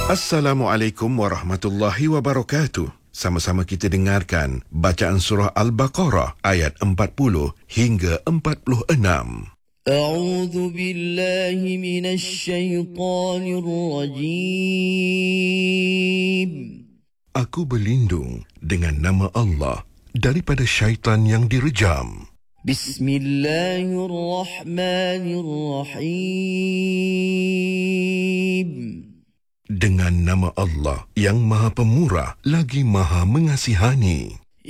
Assalamualaikum warahmatullahi wabarakatuh. Sama-sama kita dengarkan bacaan surah Al-Baqarah ayat 40 hingga 46. A'udzu billahi minasy syaithanir rajim. Aku berlindung dengan nama Allah daripada syaitan yang direjam. Bismillahirrahmanirrahim. Dengan nama Allah yang Maha Pemurah lagi Maha Mengasihani.